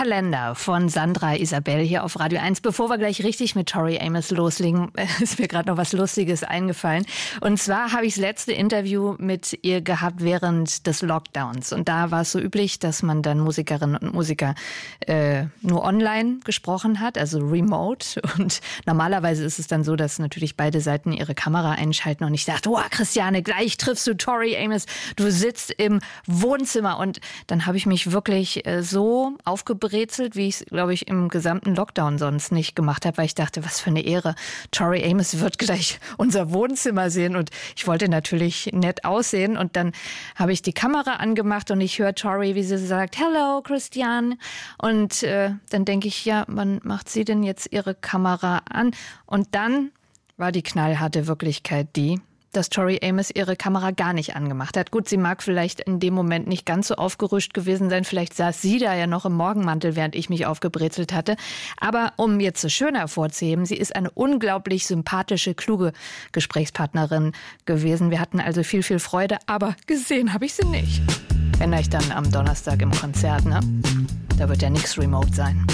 Kalender von Sandra Isabel hier auf Radio 1. Bevor wir gleich richtig mit Tori Amos loslegen, ist mir gerade noch was Lustiges eingefallen. Und zwar habe ich das letzte Interview mit ihr gehabt während des Lockdowns. Und da war es so üblich, dass man dann Musikerinnen und Musiker nur online gesprochen hat, also remote. Und normalerweise ist es dann so, dass natürlich beide Seiten ihre Kamera einschalten. Und ich dachte, Christiane, gleich triffst du Tori Amos. Du sitzt im Wohnzimmer. Und dann habe ich mich wirklich so aufgebrezelt, wie ich es, glaube ich, im gesamten Lockdown sonst nicht gemacht habe, weil ich dachte, was für eine Ehre. Tori Amos wird gleich unser Wohnzimmer sehen und ich wollte natürlich nett aussehen und dann habe ich die Kamera angemacht und ich höre Tori, wie sie sagt, Hello, Christiane. Und dann denke ich, ja, wann macht sie denn jetzt ihre Kamera an? Und dann war die knallharte Wirklichkeit die, dass Tori Amos ihre Kamera gar nicht angemacht hat. Gut, sie mag vielleicht in dem Moment nicht ganz so aufgerüscht gewesen sein. Vielleicht saß sie da ja noch im Morgenmantel, während ich mich aufgebrezelt hatte. Aber um jetzt so schön hervorzuheben, sie ist eine unglaublich sympathische, kluge Gesprächspartnerin gewesen. Wir hatten also viel, viel Freude, aber gesehen habe ich sie nicht. Wenn euch dann am Donnerstag im Konzert, ne? Da wird ja nichts remote sein.